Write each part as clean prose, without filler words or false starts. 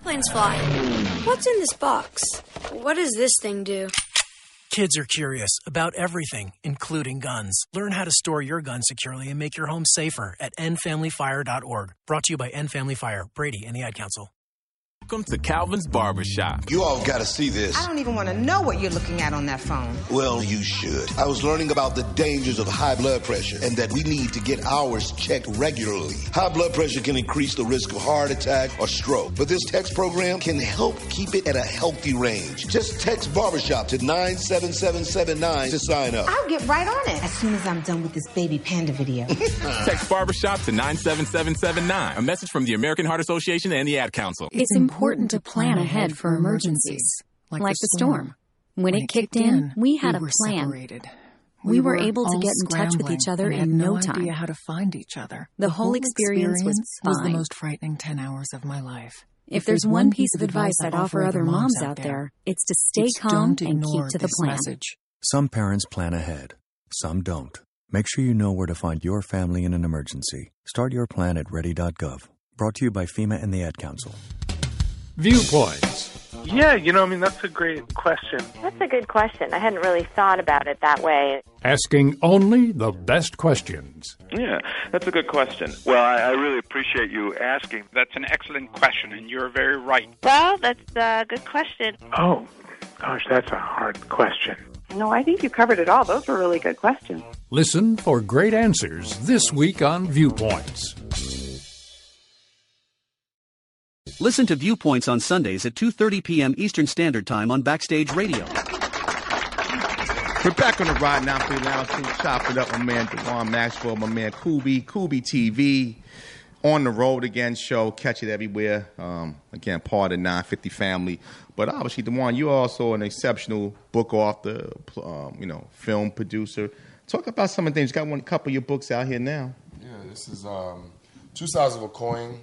Planes fly. What's in this box? What does this thing do? Kids are curious about everything, including guns. Learn how to store your gun securely and make your home safer at endfamilyfire.org. Brought to you by End Family Fire, Brady, and the Ad Council. Welcome to Calvin's Barbershop. You all got to see this. I don't even want to know what you're looking at on that phone. Well, you should. I was learning about the dangers of high blood pressure and that we need to get ours checked regularly. High blood pressure can increase the risk of heart attack or stroke, but this text program can help keep it at a healthy range. Just text Barbershop to 97779 to sign up. I'll get right on it as soon as I'm done with this baby panda video. Text Barbershop to 97779. A message from the American Heart Association and the Ad Council. It's important to plan ahead for emergencies, like the storm. When it kicked in, we had a plan. Separated. We were able to get in touch with each other in no time. Idea how to find each other. The whole experience was the fine. most frightening 10 hours of my life. If there's one piece of advice I'd offer other moms out there, it's to stay calm and keep to the plan. Message. Some parents plan ahead. Some don't. Make sure you know where to find your family in an emergency. Start your plan at ready.gov. Brought to you by FEMA and the Ad Council. Viewpoints. Yeah, that's a great question. That's a good question. I hadn't really thought about it that way. Asking only the best questions. Yeah, that's a good question. Well, I really appreciate you asking. That's an excellent question, and you're very right. Well, that's a good question. Oh, gosh, that's a hard question. No, I think you covered it all. Those were really good questions. Listen for great answers this week on Viewpoints. Listen to Viewpoints on Sundays at 2:30 p.m. Eastern Standard Time on Backstage Radio. We're back on the Ride Now for Lounge. Chop it up, my man Dewan Maxwell, my man Kubi TV. On the Road Again show. Catch it everywhere. Again, part of the 950 family. But obviously, Dewan, you're also an exceptional book author, film producer. Talk about some of the things. You got a couple of your books out here now. Yeah, this is Two Sides of a Coin.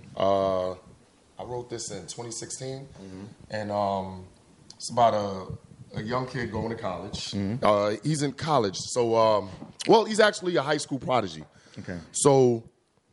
I wrote this in 2016, and it's about a young kid going to college. He's in college, so he's actually a high school prodigy. Okay. So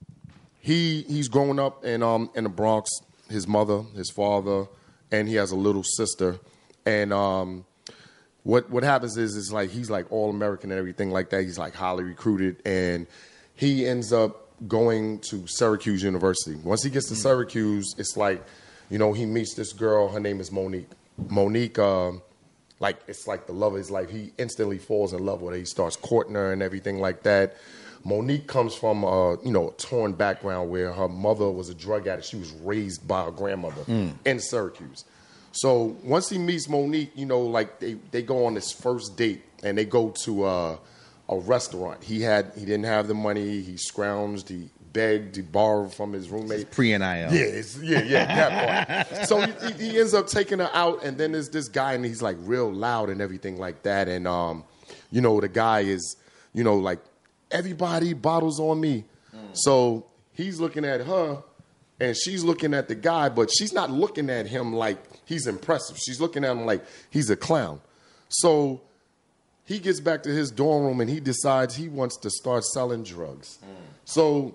he's growing up in the Bronx. His mother, his father, and he has a little sister. And what happens is it's like he's like all American and everything like that. He's like highly recruited, and he ends up going to Syracuse University. Once he gets to Syracuse, it's like, he meets this girl. Her name is Monique. Monique, it's like the love of his life. He instantly falls in love with her. He starts courting her and everything like that. Monique comes from a torn background where her mother was a drug addict. She was raised by her grandmother in Syracuse. So once he meets Monique, they go on this first date and they go to a restaurant. He didn't have the money. He scrounged. He begged. He borrowed from his roommate. Pre-NIL. Yeah, that part. So he ends up taking her out, and then there's this guy, and he's like real loud and everything like that. And the guy is, like, everybody bottles on me. So he's looking at her, and she's looking at the guy, but she's not looking at him like he's impressive. She's looking at him like he's a clown. So he gets back to his dorm room and he decides he wants to start selling drugs. So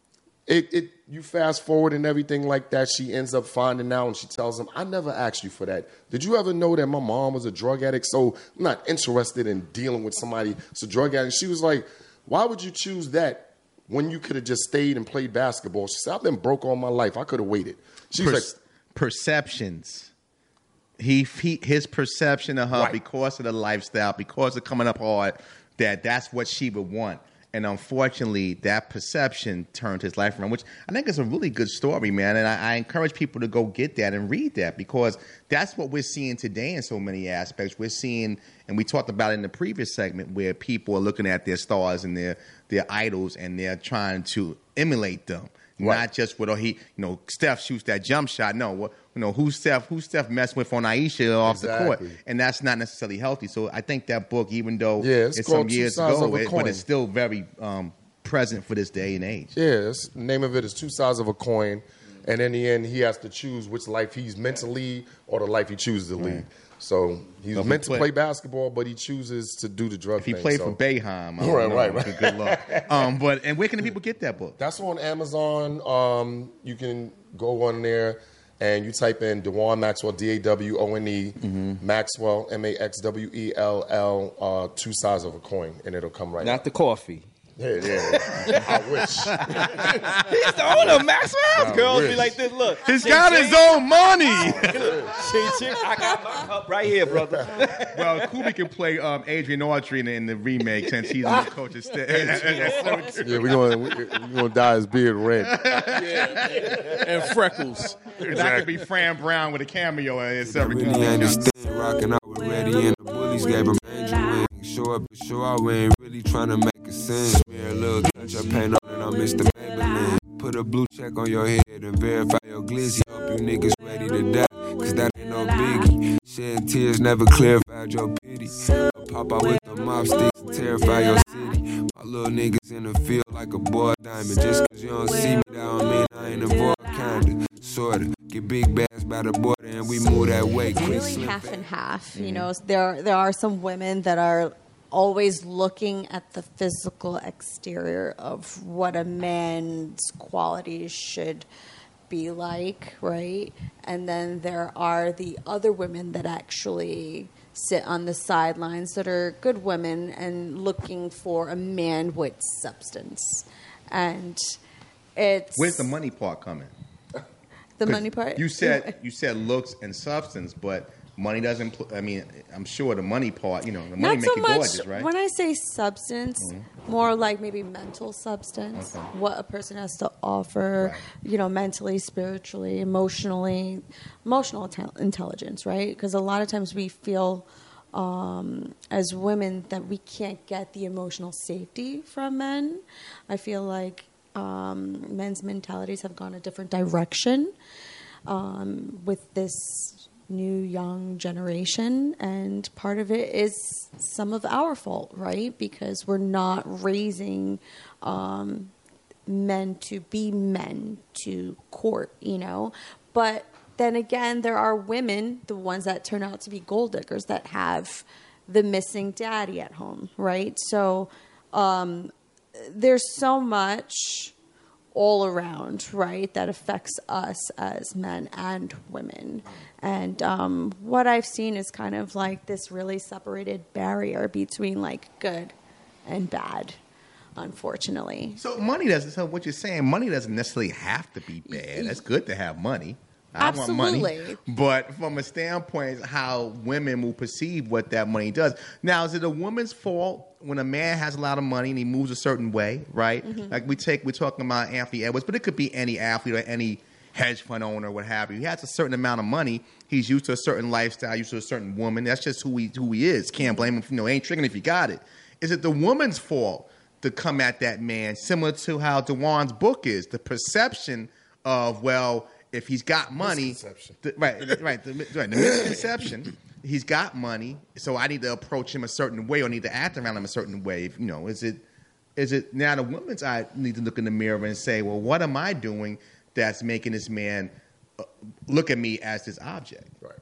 you fast forward and everything like that. She ends up finding out and she tells him, I never asked you for that. Did you ever know that my mom was a drug addict? So I'm not interested in dealing with somebody that's a drug addict. She was like, why would you choose that when you could have just stayed and played basketball? She said, I've been broke all my life. I could have waited. She was like, perceptions. His perception of her, right, because of the lifestyle, because of coming up hard, that's what she would want. And unfortunately, that perception turned his life around, which I think is a really good story, man. And I encourage people to go get that and read that, because that's what we're seeing today in so many aspects. We're seeing, and we talked about it in the previous segment, where people are looking at their stars and their idols, and they're trying to emulate them. Right. Not just what Steph shoots that jump shot. No, who's Steph messing with on Aisha off the court, and that's not necessarily healthy. So I think that book, even though it's some years ago, but it's still very present for this day and age. Yeah, the name of it is Two Sides of a Coin, and in the end, he has to choose which life he's meant to lead or the life he chooses to lead. So he's meant to play basketball, but he chooses to do the drug thing. If he played for Boeheim, right. Good luck. And where can the people get that book? That's on Amazon. You can go on there and you type in Dawan Maxwell, DAWONE, Maxwell, MAXWELL, 2 sides of a coin, and it'll come right Not up. the coffee. Yeah. I wish. He's the owner, Maxwell. Girls be like this. Look, He's got his own money. I got my cup right here, brother. Well, Kubi can play Adrian Autry in the remake since he's the coach of Yeah, we're gonna dye his beard red. And freckles. That could be Fran Brown with a cameo in it. Really understand rocking out with Reddy and the bullies gave him angel wings. Show up and show out, we ain't really trying to make a scene. Smear a little touch of paint on it, I'm Mr. Maybelline. Put a blue check on your head and verify your glizzy. Hope you niggas ready to die, cause that ain't no biggie. Shedding tears never clarified your pity. Pop out with the mop sticks and terrify your city. My little niggas in the field like a boy diamond. Just cause you don't see me, that don't mean I ain't involved, kinda. Sorta. Get big bags by the border and we move that way. It's really half and half. You know, there are some women that are always looking at the physical exterior of what a man's qualities should be like, right? And then there are the other women that actually sit on the sidelines that are good women and looking for a man with substance. And it's... Where's the money part coming? The money part? You said looks and substance, but money doesn't. I mean, I'm sure the money part. You know, the money Not make so you much, gorgeous, right? when I say substance, more like maybe mental substance. Okay. What a person has to offer, you know, mentally, spiritually, emotional intelligence, right? Because a lot of times we feel as women that we can't get the emotional safety from men. I feel like men's mentalities have gone a different direction with this new young generation, and part of it is some of our fault, right? Because we're not raising men to be men to court, you know. But then again, there are women, the ones that turn out to be gold diggers, that have the missing daddy at home, right? So there's so much all around, right, that affects us as men and women. And what I've seen is kind of like this really separated barrier between like good and bad, unfortunately. So what you're saying, money doesn't necessarily have to be bad. It's good to have money. I want Absolutely. money. But from a standpoint, how women will perceive what that money does. Now, is it a woman's fault when a man has a lot of money and he moves a certain way, right? Mm-hmm. Like we're talking about Anthony Edwards, but it could be any athlete or any hedge fund owner, what have you. He has a certain amount of money. He's used to a certain lifestyle, used to a certain woman. That's just who he is. Can't blame him. Ain't tricking if you got it. Is it the woman's fault to come at that man, similar to how Dawan's book is? The perception of, well, if he's got money, the misconception, he's got money, so I need to approach him a certain way or need to act around him a certain way. Is it now the woman's eye need to look in the mirror and say, well, what am I doing that's making this man look at me as this object?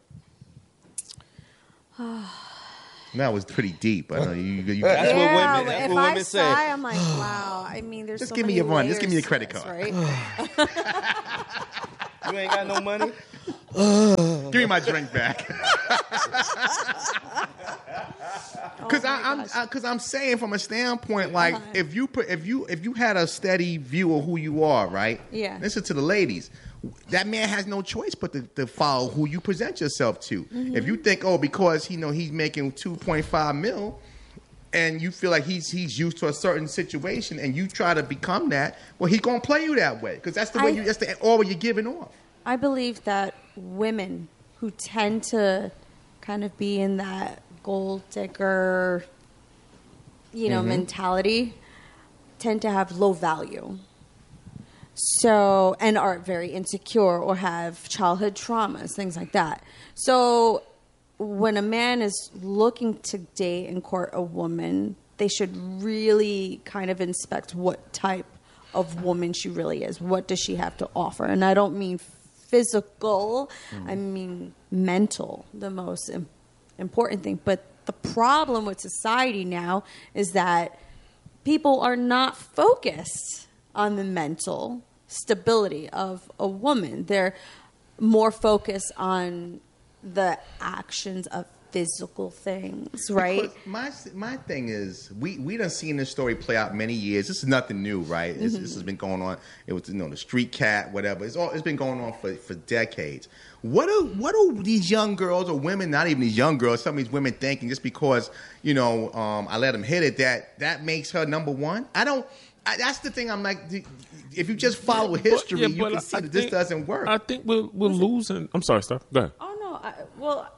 Right. That was pretty deep. I know you that's what women say. I'm like, wow. I mean, there's just so give me many your run. Just give me your layers credit to this, card. right? You ain't got no money? Give me my drink back. Because I'm saying from a standpoint, like if you had a steady view of who you are, right? Yeah. Listen to the ladies. That man has no choice but to follow who you present yourself to. Mm-hmm. If you think, because he's making $2.5 million, and you feel like he's used to a certain situation, and you try to become that, well, he's gonna play you that way because that's the way that's the all you're giving off. I believe that women who tend to kind of be in that gold digger, mentality, tend to have low value. So, and are very insecure or have childhood traumas, things like that. So when a man is looking to date and court a woman, they should really kind of inspect what type of woman she really is. What does she have to offer? And I don't mean physical, I mean mental, the most important thing. But the problem with society now is that people are not focused on the mental stability of a woman. They're more focus on the actions of physical things, right? Because my thing is, we done seen this story play out many years. This is nothing new, right? This has been going on. It was the street cat, whatever. It's been going on for decades. What are these young girls or women? Not even these young girls. Some of these women thinking just because I let them hit it that makes her number one. That's the thing. I'm like, if you just follow history, you can see that this doesn't work. I think we're losing. I'm sorry, Steph. Go ahead. Oh no.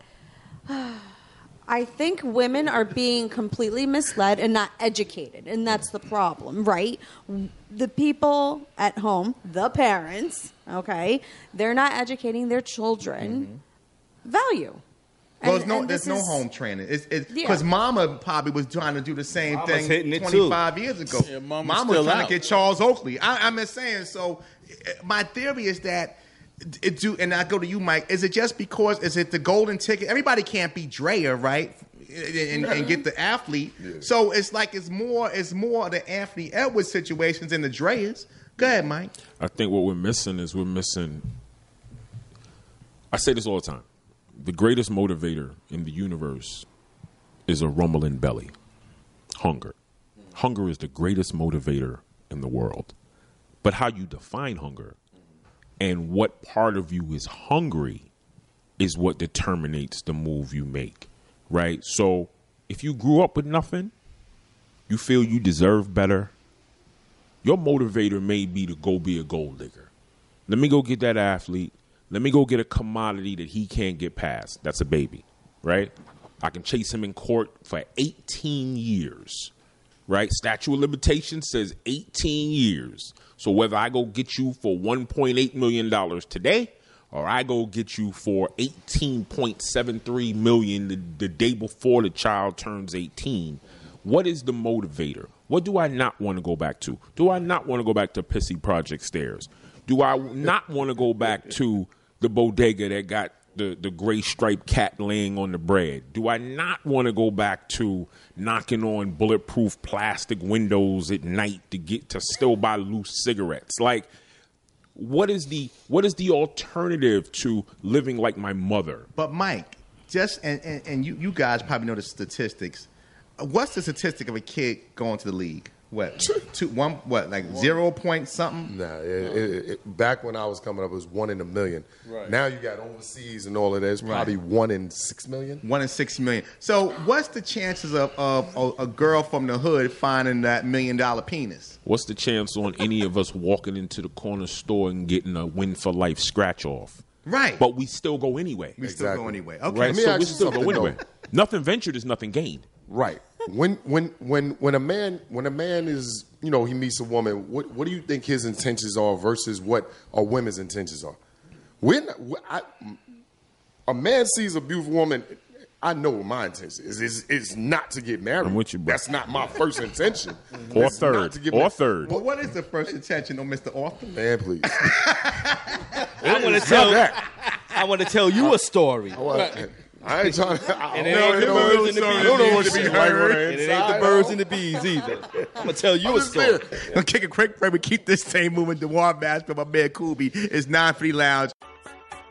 I think women are being completely misled and not educated, and that's the problem, right? The people at home, the parents, okay, they're not educating their children value. Well, there's no home training. It's because Mama probably was trying to do the same thing 25 years ago. Yeah, Mama was trying to get Charles Oakley. I'm just saying. So my theory is that. And I go to you, Mike. Is it just because? Is it the golden ticket? Everybody can't be Drea, right? And get the athlete. Yeah. So it's more the Anthony Edwards situations than the Dreas. Go ahead, Mike. I think what we're missing. I say this all the time. The greatest motivator in the universe is a rumbling belly. Hunger. Hunger is the greatest motivator in the world. But how you define hunger and what part of you is hungry is what determines the move you make, right? So if you grew up with nothing, you feel you deserve better, your motivator may be to go be a gold digger. Let me go get that athlete. Let me go get a commodity that he can't get past. That's a baby, right? I can chase him in court for 18 years, right? Statute of limitations says 18 years. So whether I go get you for $1.8 million today or I go get you for $18.73 million the day before the child turns 18, what is the motivator? What do I not want to go back to? Do I not want to go back to Pissy Project Stairs? Do I not want to go back to the bodega that got the gray striped cat laying on the bread? Do I not want to go back to knocking on bulletproof plastic windows at night to still buy loose cigarettes? Like, what is the alternative to living like my mother? But Mike, and you guys probably know the statistics. What's the statistic of a kid going to the league? What? 0 point something? Nah, back when I was coming up, it was 1 in a million. Right. Now you got overseas and all of that. It's probably 1 in 6 million. 1 in 6 million. So what's the chances of a girl from the hood finding that $1 million penis? What's the chance on any of us walking into the corner store and getting a Win for Life scratch off? Right. But we still go anyway. We still go anyway. Okay. Right. So we still go anyway. Nothing ventured is nothing gained. Right. When a man is, he meets a woman, what do you think his intentions are versus what a woman's intentions are? A man sees a beautiful woman, I know what my intention is. It's not to get married. I'm with you, bro. That's not my first intention. Or third. Well, what is the first intention, Mr. Author? Man, please. I want to tell you a story. I ain't trying to. And it ain't the birds and the bees. don't know what to be heard. And it ain't the birds and the bees either. I'm going to tell you a story. I'm going to kick a quick break. We keep this same movement. DeWar Bass from my man Kubi. It's 950 Lounge.